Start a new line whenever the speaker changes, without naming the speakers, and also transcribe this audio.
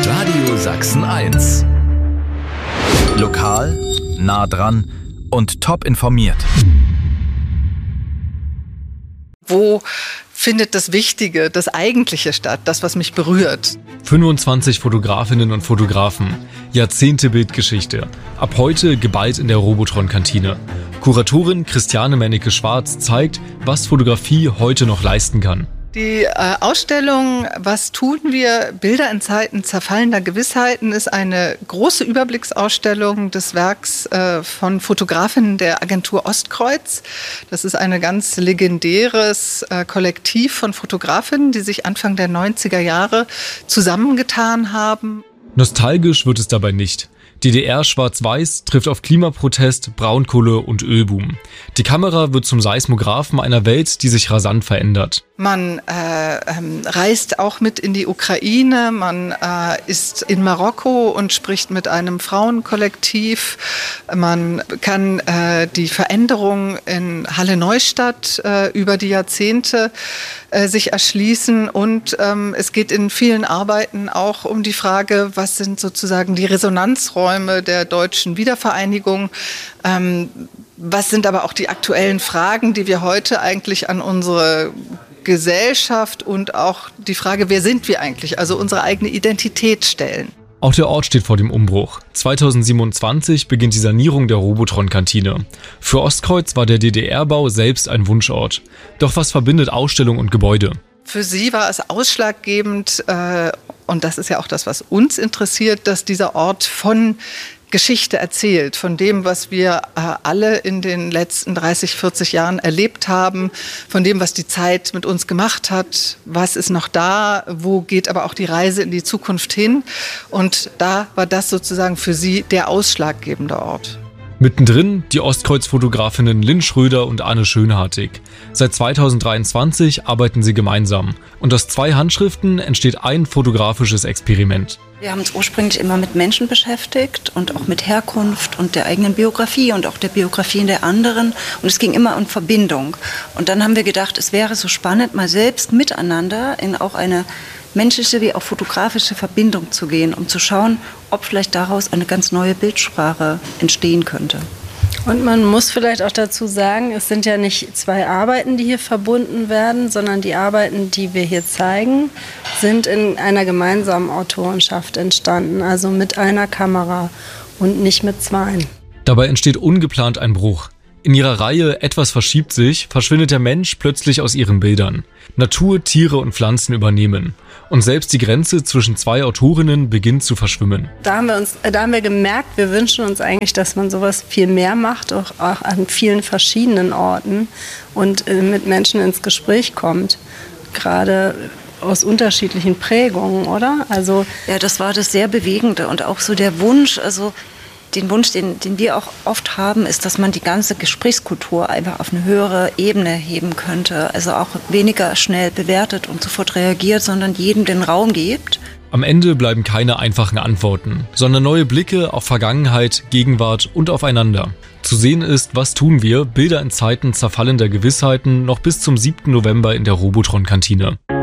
Radio Sachsen 1. Lokal, nah dran und top informiert.
Wo findet das Wichtige, das Eigentliche statt, das, was mich berührt?
25 Fotografinnen und Fotografen, Jahrzehnte Bildgeschichte. Ab heute geballt in der Robotron-Kantine. Kuratorin Christiane Mennecke-Schwarz zeigt, was Fotografie heute noch leisten kann.
Die Ausstellung "Was tun wir? Bilder in Zeiten zerfallender Gewissheiten" ist eine große Überblicksausstellung des Werks von Fotografinnen der Agentur Ostkreuz. Das ist ein ganz legendäres Kollektiv von Fotografinnen, die sich Anfang der 90er Jahre zusammengetan haben.
Nostalgisch wird es dabei nicht. DDR Schwarz-Weiß trifft auf Klimaprotest, Braunkohle und Ölboom. Die Kamera wird zum Seismographen einer Welt, die sich rasant verändert.
Man reist auch mit in die Ukraine, man ist in Marokko und spricht mit einem Frauenkollektiv. Man kann die Veränderung in Halle-Neustadt über die Jahrzehnte sich erschließen. Und es geht in vielen Arbeiten auch um die Frage, was sind sozusagen die Resonanzräume der deutschen Wiedervereinigung. Was sind aber auch die aktuellen Fragen, die wir heute eigentlich an unsere Gesellschaft und auch die Frage, wer sind wir eigentlich, also unsere eigene Identität stellen.
Auch der Ort steht vor dem Umbruch. 2027 beginnt die Sanierung der Robotron-Kantine. Für Ostkreuz war der DDR-Bau selbst ein Wunschort. Doch was verbindet Ausstellung und Gebäude?
Für sie war es ausschlaggebend, und das ist ja auch das, was uns interessiert, dass dieser Ort von Geschichte erzählt, von dem, was wir alle in den letzten 30, 40 Jahren erlebt haben, von dem, was die Zeit mit uns gemacht hat, was ist noch da, wo geht aber auch die Reise in die Zukunft hin. Und da war das sozusagen für sie der ausschlaggebende Ort.
Mittendrin die Ostkreuz-Fotografinnen Lynn Schröder und Anne Schönhartig. Seit 2023 arbeiten sie gemeinsam. Und aus 2 Handschriften entsteht ein fotografisches Experiment.
Wir haben uns ursprünglich immer mit Menschen beschäftigt und auch mit Herkunft und der eigenen Biografie und auch der Biografien der anderen. Und es ging immer um Verbindung. Und dann haben wir gedacht, es wäre so spannend, mal selbst miteinander in auch eine menschliche wie auch fotografische Verbindung zu gehen, um zu schauen, ob vielleicht daraus eine ganz neue Bildsprache entstehen könnte.
Und man muss vielleicht auch dazu sagen, es sind ja nicht 2 Arbeiten, die hier verbunden werden, sondern die Arbeiten, die wir hier zeigen, sind in einer gemeinsamen Autorenschaft entstanden, also mit einer Kamera und nicht mit 2.
Dabei entsteht ungeplant ein Bruch. In ihrer Reihe "Etwas verschiebt sich" verschwindet der Mensch plötzlich aus ihren Bildern. Natur, Tiere und Pflanzen übernehmen. Und selbst die Grenze zwischen 2 Autorinnen beginnt zu verschwimmen.
Da haben wir gemerkt, wir wünschen uns eigentlich, dass man sowas viel mehr macht, auch an vielen verschiedenen Orten und mit Menschen ins Gespräch kommt. Gerade aus unterschiedlichen Prägungen, oder? Also
ja, das war das sehr Bewegende und auch so der Wunsch, den Wunsch, den wir auch oft haben, ist, dass man die ganze Gesprächskultur einfach auf eine höhere Ebene heben könnte. Also auch weniger schnell bewertet und sofort reagiert, sondern jedem den Raum gibt.
Am Ende bleiben keine einfachen Antworten, sondern neue Blicke auf Vergangenheit, Gegenwart und aufeinander. Zu sehen ist, was tun wir? Bilder in Zeiten zerfallender Gewissheiten noch bis zum 7. November in der Robotron-Kantine.